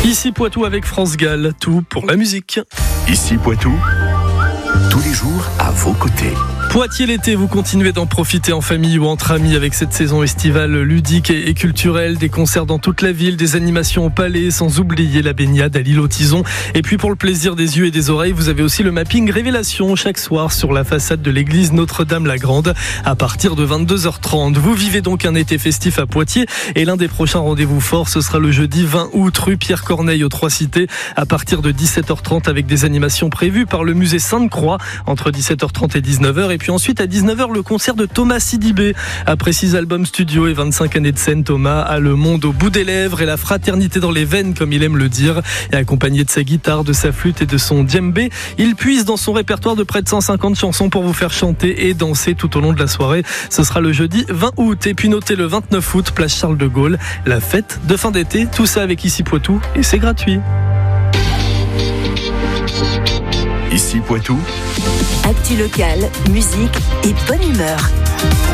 Ici Poitou avec France Gall, tout pour la musique. Ici Poitou, tous les jours à vos côtés. Poitiers l'été, vous continuez d'en profiter en famille ou entre amis avec cette saison estivale ludique et culturelle, des concerts dans toute la ville, des animations au palais, sans oublier la baignade à l'île aux Tisons. Et puis pour le plaisir des yeux et des oreilles, vous avez aussi le mapping Révélation chaque soir sur la façade de l'église Notre-Dame-la-Grande à partir de 22h30. Vous vivez donc un été festif à Poitiers et l'un des prochains rendez-vous forts, ce sera le jeudi 20 août, rue Pierre-Corneille aux Trois-Cités, à partir de 17h30 avec des animations prévues par le musée Sainte-Croix entre 17h30 et 19h. Et puis ensuite à 19h, le concert de Thomas Sidibé. Après 6 albums studio et 25 années de scène, Thomas a le monde au bout des lèvres et la fraternité dans les veines, comme il aime le dire. Et accompagné de sa guitare, de sa flûte et de son djembé, il puise dans son répertoire de près de 150 chansons pour vous faire chanter et danser tout au long de la soirée. Ce sera le jeudi 20 août. Et puis notez le 29 août, place Charles de Gaulle, la fête de fin d'été. Tout ça avec Ici Poitou et c'est gratuit. Ici Poitou, actu locale, musique et bonne humeur.